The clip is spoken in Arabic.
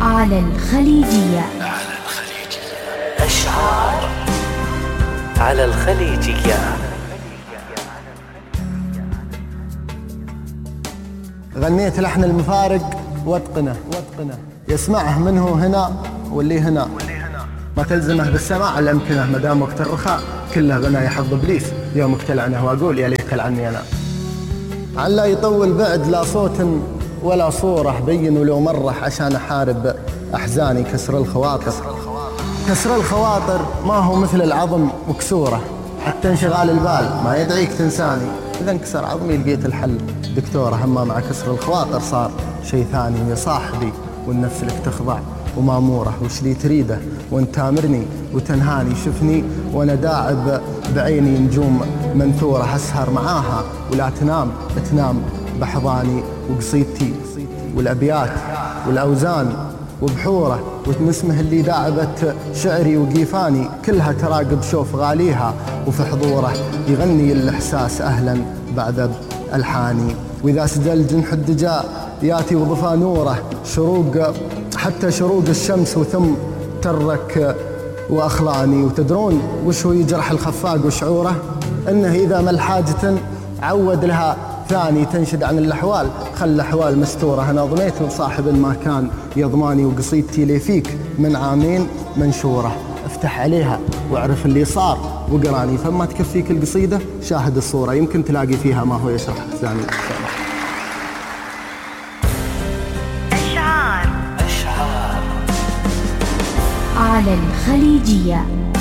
على الخليجية. أشعار على الخليجية. غنيت لحن المفارق واتقنه يسمعه منه هنا واللي هنا، ما تلزمه بالسماع الأمكنة، مدام وقت الرخاء كله غنى يحظ إبليس، يوم اقتلعنه وأقول يا ليت عني أنا. علا يطول بعد لا صوت ولا صورة بين ولو مرة عشان أحارب أحزاني. كسر الخواطر ما هو مثل العظم مكسورة، حتى انشغال البال ما يدعيك تنساني. إذا انكسر عظمي لقيت الحل دكتورة، أما مع كسر الخواطر صار شي ثاني. يا صاحبي والنفس لك تخضع ومامورة، وش لي تريده وانت تامرني وتنهاني. شفني وانا داعب بعيني نجوم منثورة، أسهر معاها ولا تنام بحضاني. وقصيدتي والأبيات والأوزان وبحوره وتنسمه اللي داعبت شعري وقيفاني، كلها تراقب شوف غاليها وفي حضوره يغني الإحساس أهلا بعد ألحاني. وإذا سجل جنح الدجاء ياتي وضفى نوره، حتى شروق الشمس وثم ترك وأخلاني. وتدرون وش هو يجرح الخفاق وشعوره؟ إنه إذا مل حاجة عود لها ثاني. تنشد عن الأحوال خل الأحوال مستورة. أنا ضميت بصاحب ما كان يضماني، وقصيدتي لي فيك من عامين منشورة. افتح عليها واعرف اللي صار وقراني، فما تكفيك القصيدة شاهد الصورة، يمكن تلاقي فيها ما هو يشرح أحزاني. أشعار على الخليجية.